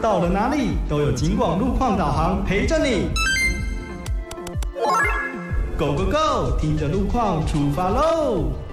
到了哪里，都有警广路况导航陪着你。Go Go Go，听着路况出发喽！